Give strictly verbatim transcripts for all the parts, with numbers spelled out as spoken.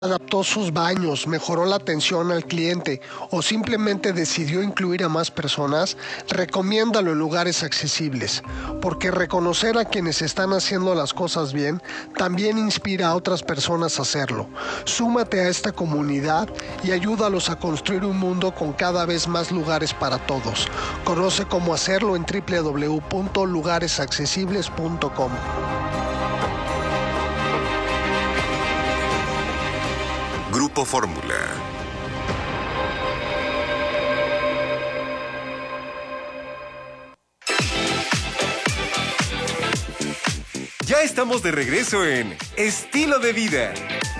adaptó sus baños, mejoró la atención al cliente o simplemente decidió incluir a más personas, recomiéndalo en lugares accesibles, porque reconocer a quienes están haciendo las cosas bien también inspira a otras personas a hacerlo. Súmate a esta comunidad y ayúdalos a construir un mundo con cada vez más lugares para todos. Conoce cómo hacerlo en doble u doble u doble u punto lugares accesibles punto com. Grupo Fórmula. Ya estamos de regreso en Estilo de Vida.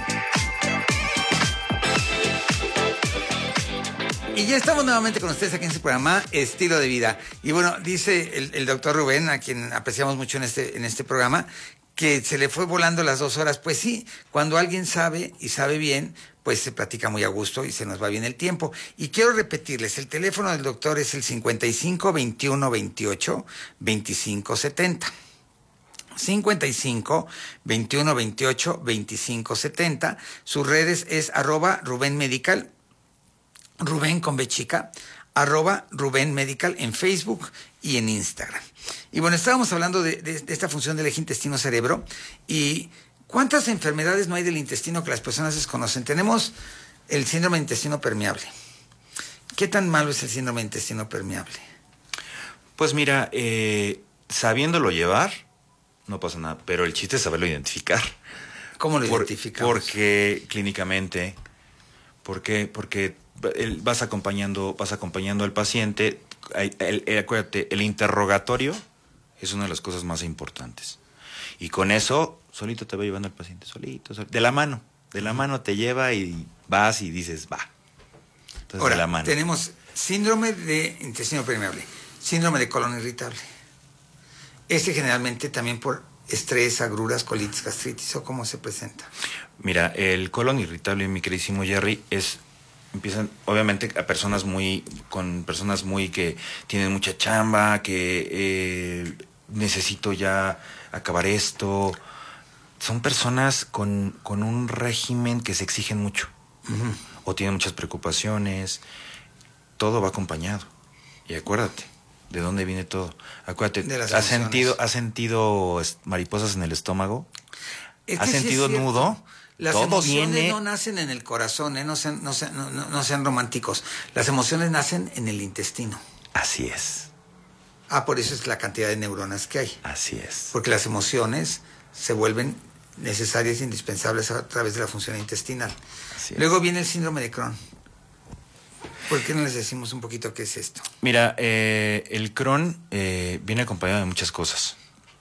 Y ya estamos nuevamente con ustedes aquí en su programa Estilo de Vida. Y bueno, dice el, el doctor Rubén, a quien apreciamos mucho en este, en este programa, que se le fue volando las dos horas. Pues sí, cuando alguien sabe y sabe bien, pues se platica muy a gusto y se nos va bien el tiempo. Y quiero repetirles, el teléfono del doctor es el cincuenta y cinco, veintiuno, veintiocho, veinticinco, setenta. cincuenta y cinco, veintiuno, veintiocho, veinticinco, setenta. Sus redes es arroba Rubén Medical, Rubén con B chica, arroba Rubén Medical en Facebook y en Instagram. Y bueno, estábamos hablando de, de, de esta función del eje intestino-cerebro y ¿cuántas enfermedades no hay del intestino que las personas desconocen? Tenemos el síndrome de intestino permeable. ¿Qué tan malo es el síndrome de intestino permeable? Pues mira, eh, sabiéndolo llevar, no pasa nada, pero el chiste es saberlo identificar. ¿Cómo lo Por, identificamos? Porque clínicamente, porque, porque el, vas acompañando, vas acompañando al paciente. El, el, el, acuérdate, el interrogatorio es una de las cosas más importantes. Y con eso, solito te va llevando al paciente, solito, solito, de la mano, de la mano te lleva y vas y dices, va. Entonces, ahora, de la mano. Tenemos síndrome de intestino permeable, síndrome de colon irritable. Este generalmente también por estrés, agruras, colitis, gastritis, ¿o cómo se presenta? Mira, el colon irritable, mi queridísimo Jerry, es... Empiezan, obviamente, a personas muy, con personas muy que tienen mucha chamba, que eh, necesito ya acabar esto. Son personas con, con un régimen que se exigen mucho. Uh-huh. O tienen muchas preocupaciones. Todo va acompañado. Y acuérdate, ¿de dónde viene todo? Acuérdate, ¿has sentido, ¿has sentido mariposas en el estómago? Es ¿Has sentido sí es nudo? Las todo emociones viene... no nacen en el corazón, ¿eh? no, sean, no, sean, no, no, no sean románticos. Las emociones nacen en el intestino. Así es. Ah, por eso es la cantidad de neuronas que hay. Así es. Porque las emociones se vuelven necesarias e indispensables a través de la función intestinal. Así es. Luego viene el síndrome de Crohn. ¿Por qué no les decimos un poquito qué es esto? Mira, eh, el Crohn eh, viene acompañado de muchas cosas.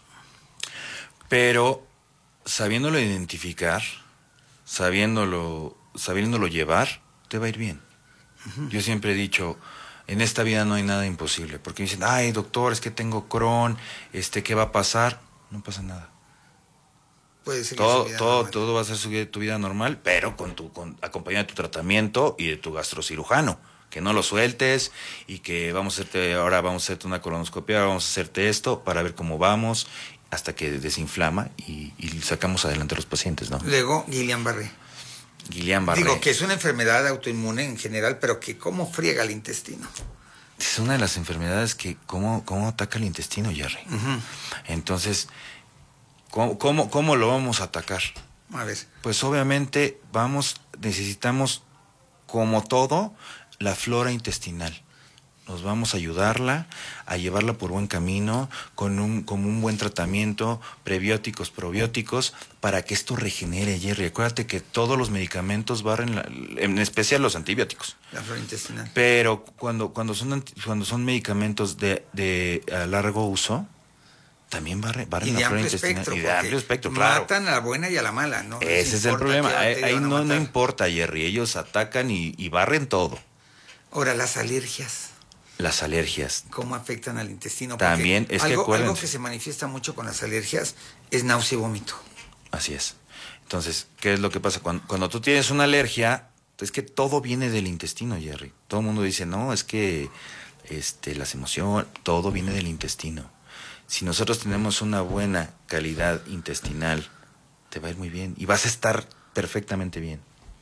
Pero sabiéndolo identificar... Sabiéndolo, sabiéndolo llevar, te va a ir bien. Uh-huh. Yo siempre he dicho, en esta vida no hay nada imposible, porque me dicen, ay, doctor, es que tengo Crohn, este, ¿qué va a pasar? No pasa nada. Puede ser todo, todo, todo va a ser su, tu vida normal, pero con tu, con, acompañado de tu tratamiento y de tu gastrocirujano, que no lo sueltes y que vamos a hacerte, ahora vamos a hacerte una colonoscopia, ahora vamos a hacerte esto para ver cómo vamos, hasta que desinflama y, y sacamos adelante a los pacientes, ¿no? Luego, Guillain-Barré. Guillain-Barré. Digo, que es una enfermedad autoinmune en general, pero que cómo friega el intestino. Es una de las enfermedades que cómo, cómo ataca el intestino, Jerry. Uh-huh. Entonces, ¿cómo, cómo, ¿cómo lo vamos a atacar? A ver. Pues obviamente vamos, necesitamos, como todo, la flora intestinal. Nos vamos a ayudarla, a llevarla por buen camino, con un, con un buen tratamiento, prebióticos, probióticos, para que esto regenere, Jerry. Acuérdate que todos los medicamentos barren, la, en especial los antibióticos. La flora intestinal. Pero cuando, cuando, son, cuando son medicamentos de, de a largo uso, también barren, barren la flora intestinal. Espectro, y de amplio espectro, claro. Matan a la buena y a la mala, ¿no? Ese es el problema. Ahí, ahí no, no importa, Jerry. Ellos atacan y, y barren todo. Ahora, las alergias. Las alergias. ¿Cómo afectan al intestino? También es algo, que acuérdense. Algo que se manifiesta mucho con las alergias es náusea y vómito. Así es. Entonces, ¿qué es lo que pasa? Cuando, cuando tú tienes una alergia, es que todo viene del intestino, Jerry. Todo el mundo dice, no, es que este, las emociones, todo viene del intestino. Si nosotros tenemos una buena calidad intestinal, te va a ir muy bien y vas a estar perfectamente bien.